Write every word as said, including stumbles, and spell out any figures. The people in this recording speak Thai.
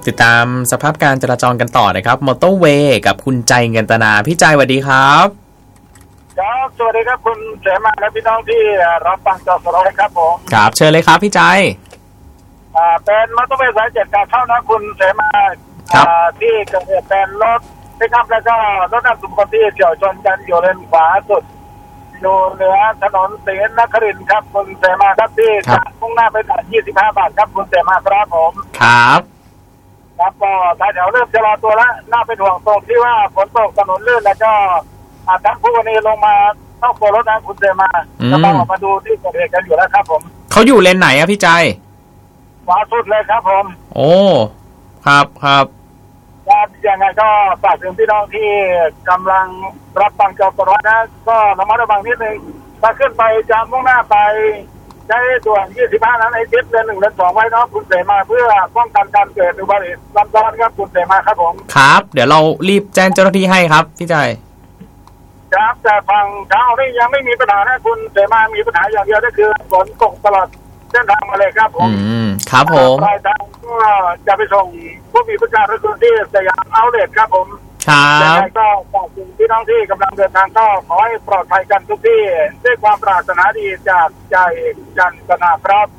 ติดตามสภาพการจราจรกันต่อนะครับมอเตอร์เวย์กับคุณใจเงินตนาพี่ใจสวัสดีครับครับสวัสดีครับคุณเสมาและพี่น้องที่รับฟังจอสโลครับผมครับเชิญเลยครับพี่ใจอ่าเป็นมอเตอร์เวย์สายเจ็ดการเข้านะคุณเสมาที่เกิดเหตุเป็นรถพิกอัพแล้วก็รถนำสุขที่เฉี่ยวชนกันอยู่เลนขวาสุดอยู่เหนือถนนศรีนครินทร์ครับคุณเสมาครับที่จะมุ่งหน้าไปทางยี่สิบห้าบาทครับคุณเสมาครับผมครับครับก็ท้ายแถวเริ่มชะลอตัวแล้วน่าเป็นห่วงตรงที่ว่าฝนตกถนนลื่นแล้วก็ทั้งผู้นี้ลงมาต้องตัวรถนะคุณเสมาก็ต้องออกมาดูที่เกิดเหตุกันอยู่แล้วครับผมเขาอยู่เลนไหนอะพี่ใจขวาสุดเลยครับผมโอ้ครับครับยังไงก็ฝากถึงพี่น้องที่กำลังรับฟังจอสโลนะก็ระมัดระวังนิดนึงถ้าขึ้นไปจะมุ่งหน้าไปใช้ด่วนยี่สิบห้านั้นไอ้ทิศเลนหนึ่งเลนสองไว้เนาะคุณเสมาเพื่อป้องกันการเกิดอุบัติเหตุซ้ำซ้อนครับคุณเสมาครับผมครับเดี๋ยวเรารีบแจ้งเจ้าหน้าที่ให้ครับพี่ใจครับแต่ฝั่งเช้านี่ยังไม่มีปัญหานะคุณเสมามีปัญหาอย่างเดียวก็คือฝนตกตลอดเส้นทางมาเลยครับผมอืมครับผมปลายทางก็จะไปส่งผู้มีประการทุนที่สยามเอาท์เลทครับผมครับยังไงก็ฝากถึงพี่น้องที่กำลังเดินทางก็ขอให้ปลอดภัยกันทุกที่ด้วยความปรารถนาดีจากใจจันทนาครับ